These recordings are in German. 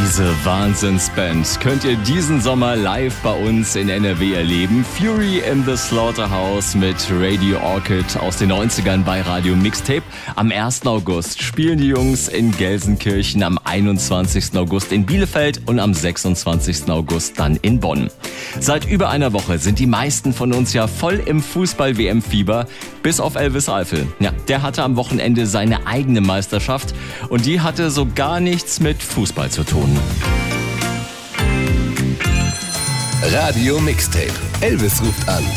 Diese Wahnsinnsband könnt ihr diesen Sommer live bei uns in NRW erleben. Fury in the Slaughterhouse mit Radio Orchid aus den 90ern bei Radio Mixtape. Am 1. August spielen die Jungs in Gelsenkirchen, am 21. August in Bielefeld und am 26. August dann in Bonn. Seit über einer Woche sind die meisten von uns ja voll im Fußball-WM-Fieber, bis auf Elvis Eifel. Ja, der hatte am Wochenende seine eigene Meisterschaft und die hatte so gar nichts mit Fußball zu tun. Radio Mixtape. Elvis ruft an.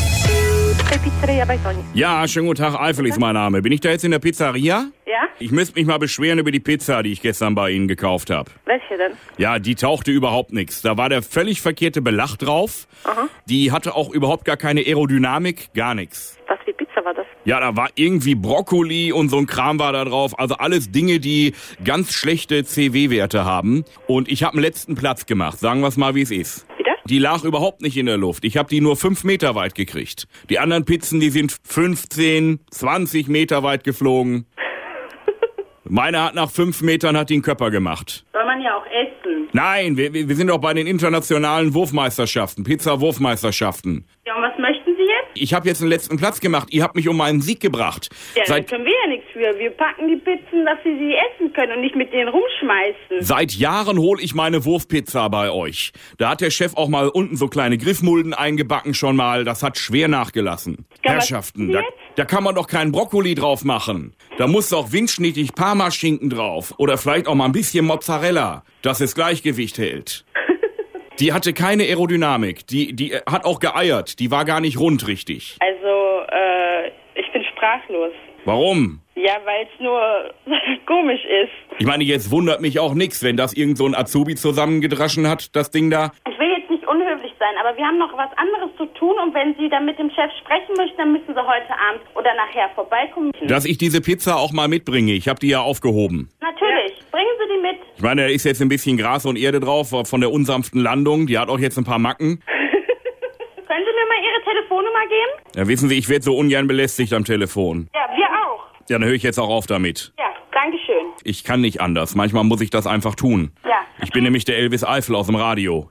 Ja, schönen guten Tag, Eifel ist mein Name. Bin ich da jetzt in der Pizzeria? Ja? Ich müsste mich mal beschweren über die Pizza, die ich gestern bei Ihnen gekauft habe. Welche denn? Ja, die tauchte überhaupt nichts. Da war der völlig verkehrte Belag drauf. Aha. Die hatte auch überhaupt gar keine Aerodynamik, gar nichts. Was für Pizza war das? Ja, da war irgendwie Brokkoli und so ein Kram war da drauf. Also alles Dinge, die ganz schlechte CW-Werte haben. Und ich habe einen letzten Platz gemacht. Sagen wir es mal, wie es ist. Wieder? Die lag überhaupt nicht in der Luft. Ich habe die nur 5 Meter weit gekriegt. Die anderen Pizzen, die sind 15, 20 Meter weit geflogen. Meine hat nach 5 Metern hat die einen Körper gemacht. Soll man ja auch essen. Nein, wir sind doch bei den internationalen Wurfmeisterschaften, Pizza-Wurfmeisterschaften. Ja, und was möchten Sie jetzt? Ich habe jetzt einen letzten Platz gemacht. Ihr habt mich um einen Sieg gebracht. Ja, da können wir ja nichts für. Wir packen die Pizzen, dass Sie sie essen können und nicht mit denen rumschmeißen. Seit Jahren hole ich meine Wurfpizza bei euch. Da hat der Chef auch mal unten so kleine Griffmulden eingebacken schon mal. Das hat schwer nachgelassen. Ja, Herrschaften, was da kann man doch keinen Brokkoli drauf machen. Da muss doch windschnittig Parmaschinken drauf. Oder vielleicht auch mal ein bisschen Mozzarella, dass es Gleichgewicht hält. Die hatte keine Aerodynamik. Die hat auch geeiert. Die war gar nicht rund richtig. Also, ich bin sprachlos. Warum? Ja, weil es nur komisch ist. Ich meine, jetzt wundert mich auch nix, wenn das irgend so ein Azubi zusammengedraschen hat, das Ding da. Ich will jetzt nicht unhöflich sein, aber wir haben noch was anderes zu tun und wenn Sie dann mit dem Chef sprechen möchten, dann müssen Sie heute Abend oder nachher vorbeikommen. Dass ich diese Pizza auch mal mitbringe. Ich habe die ja aufgehoben. Natürlich. Ja. Bringen Sie die mit. Ich meine, da ist jetzt ein bisschen Gras und Erde drauf von der unsanften Landung. Die hat auch jetzt ein paar Macken. Können Sie mir mal Ihre Telefonnummer geben? Ja, wissen Sie, ich werde so ungern belästigt am Telefon. Ja, wir auch. Ja, dann höre ich jetzt auch auf damit. Ja, danke schön. Ich kann nicht anders. Manchmal muss ich das einfach tun. Ja. Ich bin nämlich der Elvis Eifel aus dem Radio.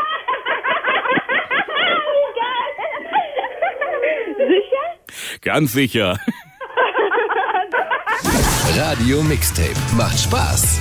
Sicher? Ganz sicher. Radio Mixtape. Macht Spaß.